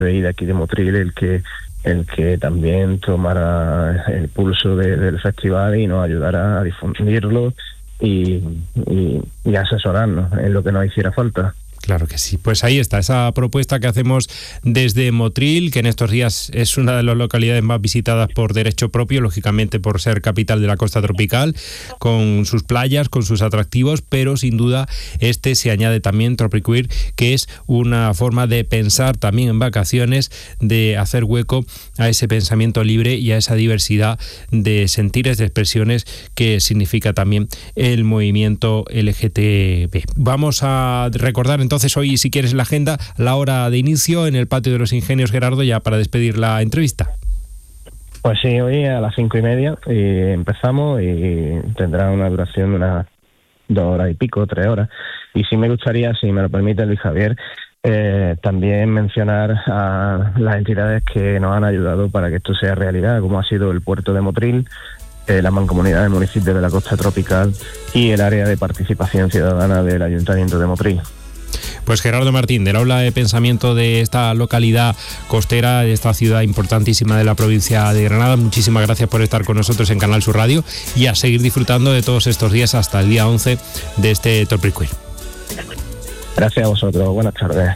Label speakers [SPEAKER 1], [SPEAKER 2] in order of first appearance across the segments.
[SPEAKER 1] de aquí de Motril el que también tomara el pulso del festival y nos ayudara a difundirlo y asesorarnos en lo que nos hiciera falta.
[SPEAKER 2] Claro que sí. Pues ahí está, esa propuesta que hacemos desde Motril, que en estos días es una de las localidades más visitadas por derecho propio, lógicamente por ser capital de la costa tropical, con sus playas, con sus atractivos, pero sin duda se añade también Tropiqueer, que es una forma de pensar también en vacaciones, de hacer hueco a ese pensamiento libre y a esa diversidad de sentires, de expresiones que significa también el movimiento LGTB. Vamos a recordar entonces hoy, si quieres, la agenda, la hora de inicio en el Patio de los Ingenios, Gerardo, ya para despedir la entrevista.
[SPEAKER 1] Pues sí, hoy a las 5:30 empezamos y tendrá una duración de unas 2 horas y pico, 3 horas. Y sí me gustaría, si me lo permite Luis Javier, también mencionar a las entidades que nos han ayudado para que esto sea realidad, como ha sido el puerto de Motril, la Mancomunidad de Municipios de la Costa Tropical y el área de participación ciudadana del Ayuntamiento de Motril.
[SPEAKER 2] Pues Gerardo Martín, del aula de pensamiento de esta localidad costera, de esta ciudad importantísima de la provincia de Granada, muchísimas gracias por estar con nosotros en Canal Sur Radio y a seguir disfrutando de todos estos días hasta el día 11 de este Tropiqueer.
[SPEAKER 1] Gracias a vosotros, buenas tardes.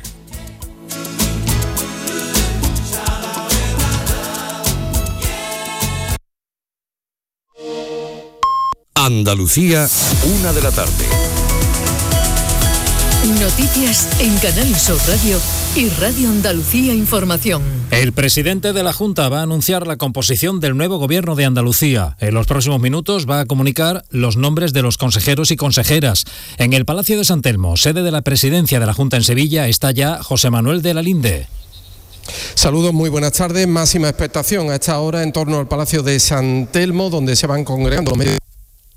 [SPEAKER 3] Andalucía, 1 de la tarde.
[SPEAKER 4] Noticias en Canal Sur Radio y Radio Andalucía Información.
[SPEAKER 5] El presidente de la Junta va a anunciar la composición del nuevo gobierno de Andalucía. En los próximos minutos va a comunicar los nombres de los consejeros y consejeras. En el Palacio de San Telmo, sede de la presidencia de la Junta en Sevilla, está ya José Manuel de la Linde.
[SPEAKER 6] Saludos, muy buenas tardes. Máxima expectación a esta hora en torno al Palacio de San Telmo, donde se van congregando los medios.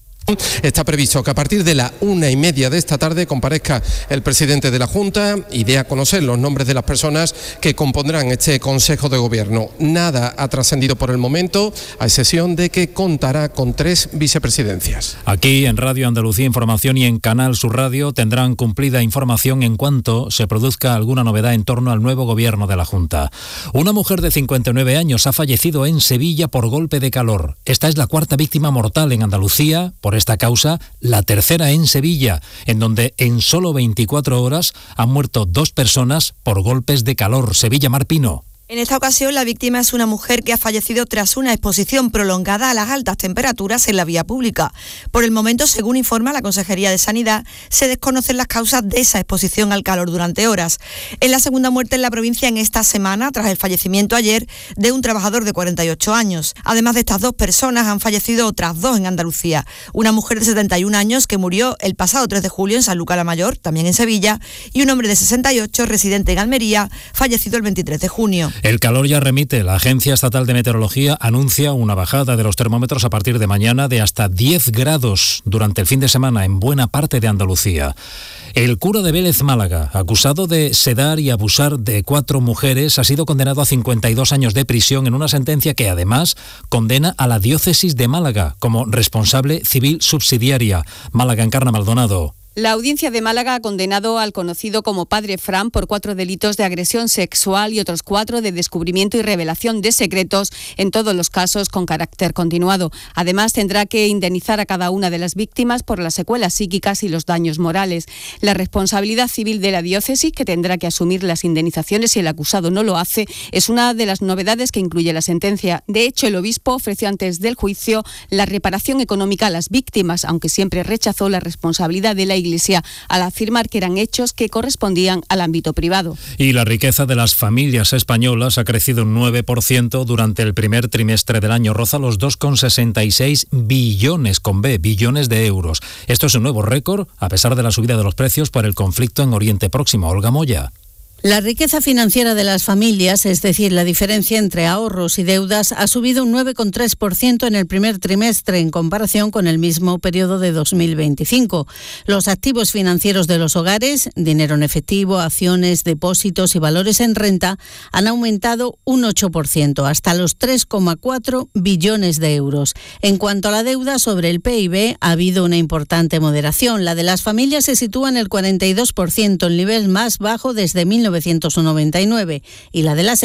[SPEAKER 6] Está previsto que a partir de la 1:30 de esta tarde comparezca el presidente de la Junta y dé a conocer los nombres de las personas que compondrán este Consejo de Gobierno. Nada ha trascendido por el momento, a excepción de que contará con 3 vicepresidencias.
[SPEAKER 5] Aquí en Radio Andalucía Información y en Canal Sur Radio tendrán cumplida información en cuanto se produzca alguna novedad en torno al nuevo gobierno de la Junta. Una mujer de 59 años ha fallecido en Sevilla por golpe de calor. Esta es la 4ª víctima mortal en Andalucía por esta causa, la 3ª en Sevilla, en donde en solo 24 horas han muerto 2 personas por golpes de calor. Sevilla, Mar Pino.
[SPEAKER 7] En esta ocasión, la víctima es una mujer que ha fallecido tras una exposición prolongada a las altas temperaturas en la vía pública. Por el momento, según informa la Consejería de Sanidad, se desconocen las causas de esa exposición al calor durante horas. Es la segunda muerte en la provincia en esta semana, tras el fallecimiento ayer de un trabajador de 48 años. Además de estas 2 personas, han fallecido otras 2 en Andalucía. Una mujer de 71 años que murió el pasado 3 de julio en Sanlúcar la Mayor, también en Sevilla, y un hombre de 68, residente en Almería, fallecido el 23 de junio.
[SPEAKER 5] El calor ya remite. La Agencia Estatal de Meteorología anuncia una bajada de los termómetros a partir de mañana de hasta 10 grados durante el fin de semana en buena parte de Andalucía. El cura de Vélez, Málaga, acusado de sedar y abusar de 4 mujeres, ha sido condenado a 52 años de prisión en una sentencia que además condena a la diócesis de Málaga como responsable civil subsidiaria. Málaga, Encarna Maldonado.
[SPEAKER 8] La audiencia de Málaga ha condenado al conocido como Padre Fran por 4 delitos de agresión sexual y otros 4 de descubrimiento y revelación de secretos, en todos los casos con carácter continuado. Además, tendrá que indemnizar a cada una de las víctimas por las secuelas psíquicas y los daños morales. La responsabilidad civil de la diócesis, que tendrá que asumir las indemnizaciones si el acusado no lo hace, es una de las novedades que incluye la sentencia. De hecho, el obispo ofreció antes del juicio la reparación económica a las víctimas, aunque siempre rechazó la responsabilidad de la Iglesia al afirmar que eran hechos que correspondían al ámbito privado.
[SPEAKER 5] Y la riqueza de las familias españolas ha crecido un 9% durante el primer trimestre del año, roza los 2,66 billones, con B, billones de euros. Esto es un nuevo récord, a pesar de la subida de los precios por el conflicto en Oriente Próximo. Olga Moya.
[SPEAKER 9] La riqueza financiera de las familias, es decir, la diferencia entre ahorros y deudas, ha subido un 9,3% en el primer trimestre en comparación con el mismo periodo de 2025. Los activos financieros de los hogares, dinero en efectivo, acciones, depósitos y valores en renta, han aumentado un 8%, hasta los 3,4 billones de euros. En cuanto a la deuda sobre el PIB, ha habido una importante moderación. La de las familias se sitúa en el 42%, el nivel más bajo desde 1999, y la de las